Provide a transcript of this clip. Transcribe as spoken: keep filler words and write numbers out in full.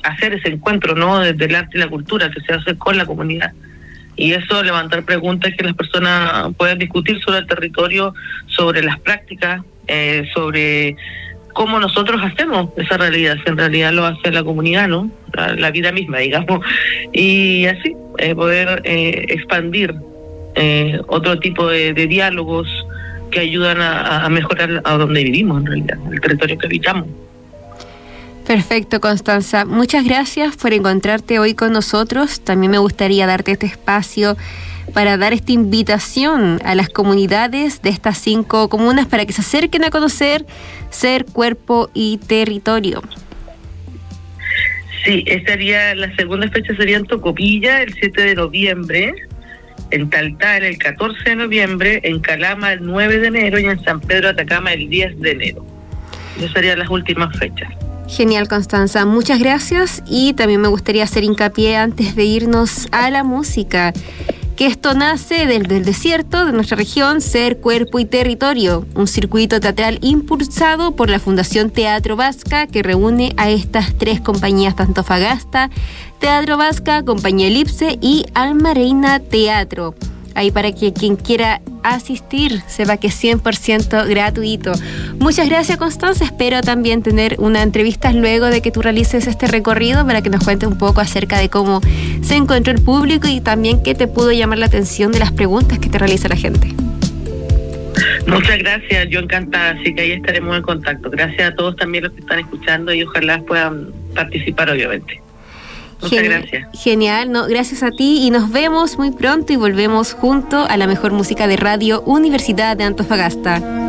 hacer ese encuentro, ¿no?, desde el arte y la cultura, que se hace con la comunidad. Y eso, levantar preguntas que las personas puedan discutir sobre el territorio, sobre las prácticas, eh, sobre cómo nosotros hacemos esa realidad, si en realidad lo hace la comunidad, ¿no?, la, la vida misma, digamos. Y así, eh, poder eh, expandir eh, otro tipo de, de diálogos que ayudan a, a mejorar a donde vivimos, en realidad, el territorio que habitamos. Perfecto, Constanza. Muchas gracias por encontrarte hoy con nosotros. También me gustaría darte este espacio para dar esta invitación a las comunidades de estas cinco comunas para que se acerquen a conocer Ser, Cuerpo y Territorio. Sí, estaría, la segunda fecha sería en Tocopilla, el siete de noviembre, en Taltal el catorce de noviembre, en Calama el nueve de enero y en San Pedro Atacama el diez de enero. Esas serían las últimas fechas. Genial, Constanza. Muchas gracias, y también me gustaría hacer hincapié antes de irnos a la música, que esto nace del, del desierto de nuestra región, Ser, Cuerpo y Territorio, un circuito teatral impulsado por la Fundación Teatro Vasca, que reúne a estas tres compañías de Antofagasta: Teatro Vasca, Compañía Elipse y Alma Reina Teatro. Ahí para que quien quiera asistir sepa que es cien por ciento gratuito. Muchas gracias, Constanza. Espero también tener una entrevista luego de que tú realices este recorrido para que nos cuentes un poco acerca de cómo se encontró el público y también qué te pudo llamar la atención de las preguntas que te realiza la gente. Muchas gracias, yo encantada, así que ahí estaremos en contacto. Gracias a todos también los que están escuchando y ojalá puedan participar, obviamente. Muchas Genial, gracias. Genial, no, gracias a ti, y nos vemos muy pronto y volvemos junto a la mejor música de Radio Universidad de Antofagasta.